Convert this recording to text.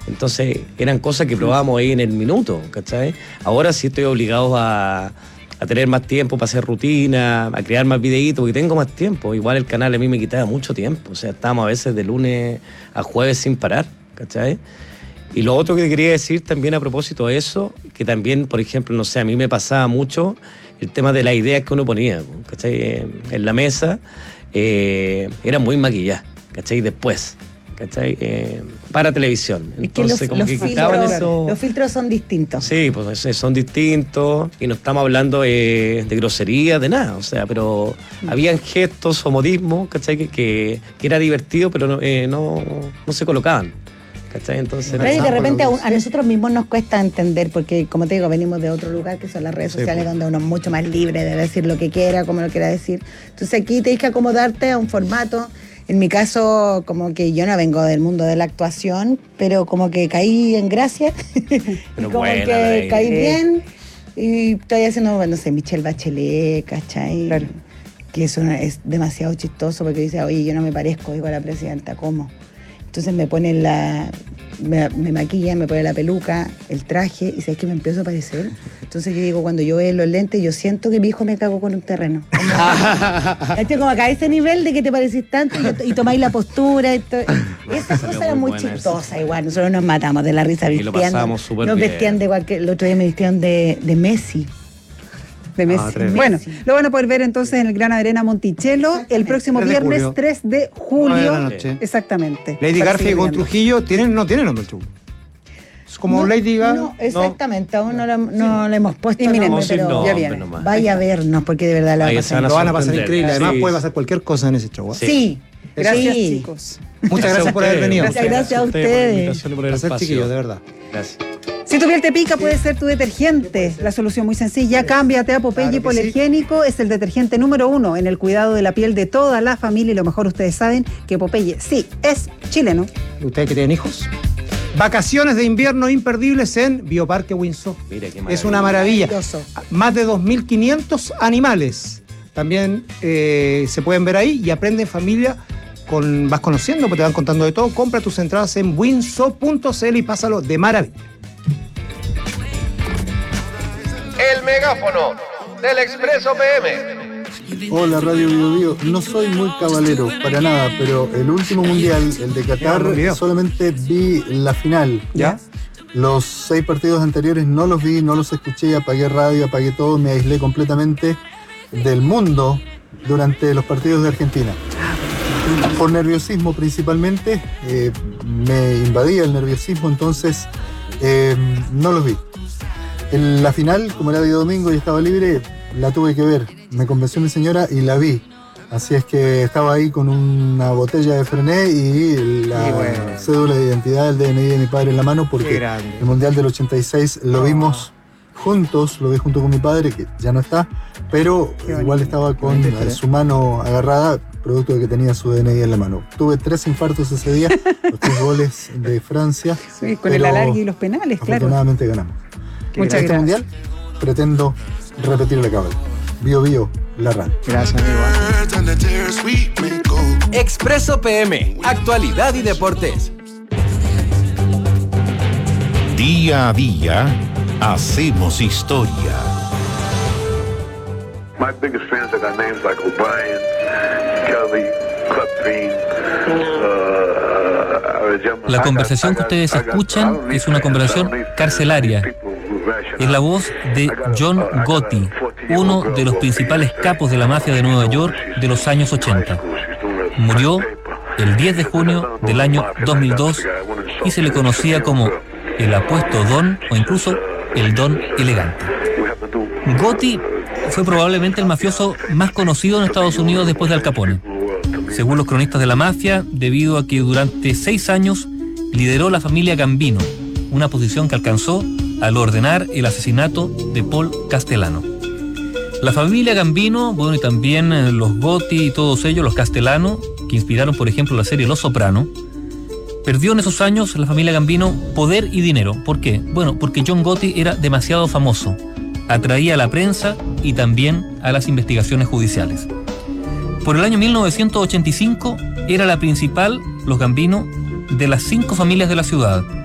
Entonces eran cosas que probábamos ahí en el minuto, ¿cachai? Ahora sí estoy obligado a tener más tiempo para hacer rutina, a crear más videitos, porque tengo más tiempo. Igual el canal a mí me quitaba mucho tiempo, o sea, estábamos a veces de lunes a jueves sin parar, ¿cachai? Y lo otro que quería decir también a propósito de eso, que también, por ejemplo, no sé, a mí me pasaba mucho el tema de las ideas que uno ponía, ¿cachai? En la mesa, era muy maquillada, ¿cachai? Después, ¿cachai? Para televisión. Entonces, es que como que quitaban eso. Los filtros son distintos. Sí, pues son distintos y no estamos hablando de grosería, de nada, o sea, pero habían gestos o modismos, ¿cachai? Que era divertido, pero no se colocaban. ¿Cachai? Entonces, pero de repente a nosotros mismos nos cuesta entender, porque como te digo, venimos de otro lugar que son las redes sociales, pues, donde uno es mucho más libre de decir lo que quiera, como lo quiera decir. Entonces aquí tienes que acomodarte a un formato. En mi caso, como que yo no vengo del mundo de la actuación, pero como que caí en gracia, pero como buena, que caí bien, y estoy haciendo, no sé, Michelle Bachelet, ¿cachai? Claro. Que eso es demasiado chistoso, porque dice, oye, yo no me parezco, digo, a la presidenta, ¿cómo? Entonces me ponen me maquillan, me ponen la peluca, el traje, y ¿sabes qué me empiezo a parecer? Entonces yo digo, cuando yo veo los lentes, yo siento que mi hijo me cagó con un terreno. Como acá a ese nivel de que te parecís tanto y tomáis la postura. Y esas cosas eran muy chistosas igual. Nosotros nos matamos de la risa vistiendo. Y lo pasamos súper bien. Nos vestían de cualquier... El otro día me vistieron de Messi. De Messi. Bueno, lo van a poder ver entonces en el Gran Arena Monticello el próximo viernes 3 de julio. Exactamente. Lady Garfield con Trujillo no tienen nombre tú. Es como Lady Gaga. No, exactamente, aún no le hemos puesto nombre, pero ya viene. Vaya a vernos, porque de verdad lo van a pasar increíble. Además puede pasar cualquier cosa en ese show. Sí. Gracias, chicos. Muchas gracias por haber venido. Gracias a ustedes. Gracias, chiquillos, de verdad. Gracias. Si tu piel te pica, puede ser tu detergente. La solución muy sencilla, cámbiate a Popeye Hipoalergénico. Es el detergente número 1 en el cuidado de la piel de toda la familia. Y lo mejor, ustedes saben que Popeye sí es chileno. ¿Y ustedes que tienen hijos? Vacaciones de invierno imperdibles en Bioparque Windsor. Mira qué maravilla. Es una maravilla. Más de 2.500 animales también se pueden ver ahí y aprende en familia. Vas conociendo, porque te van contando de todo. Compra tus entradas en windsor.cl y pásalo de maravilla. El megáfono del Expreso PM. Hola, Radio Bio Bio. No soy muy cabalero, para nada, pero el último mundial, el de Qatar, solamente vi la final. ¿Ya? Los 6 partidos anteriores no los vi, no los escuché, apagué radio, apagué todo, me aislé completamente del mundo durante los partidos de Argentina. Por nerviosismo principalmente, me invadía el nerviosismo, entonces no los vi. En la final, como era día domingo y estaba libre, la tuve que ver. Me convenció mi señora y la vi. Así es que estaba ahí con una botella de Fernet y la cédula de identidad, el DNI de mi padre en la mano, porque el Mundial del 86 lo vimos juntos, lo vi junto con mi padre, que ya no está, pero igual estaba con su mano agarrada, producto de que tenía su DNI en la mano. Tuve 3 infartos ese día, los 3 goles de Francia. Sí, con el alargue y los penales, claro. Afortunadamente ganamos. Muchas gracias. Mundial pretendo repetir la cabal. Bio Bio, la RAN. Gracias, amigo. Expreso PM, actualidad y deportes. Día a día, hacemos historia. My biggest fans are got names like O'Brien, Kelly, Clepin. La conversación que ustedes escuchan es una conversación carcelaria. Es la voz de John Gotti, uno de los principales capos de la mafia de Nueva York de los años 80. Murió el 10 de junio del año 2002 y se le conocía como el apuesto Don o incluso el Don elegante. Gotti fue probablemente el mafioso más conocido en Estados Unidos después de Al Capone. Según los cronistas de la mafia, debido a que durante 6 años lideró la familia Gambino, una posición que alcanzó al ordenar el asesinato de Paul Castellano. La familia Gambino, bueno, y también los Gotti y todos ellos, los Castellano, que inspiraron, por ejemplo, la serie Los Soprano, perdió en esos años la familia Gambino poder y dinero. ¿Por qué? Bueno, porque John Gotti era demasiado famoso, atraía a la prensa y también a las investigaciones judiciales. Por el año 1985 era la principal, los Gambino, de las 5 familias de la ciudad.